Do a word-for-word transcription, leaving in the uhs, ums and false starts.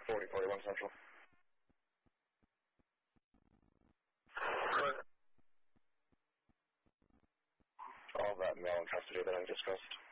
forty forty-one Central. All that male in custody that I discussed.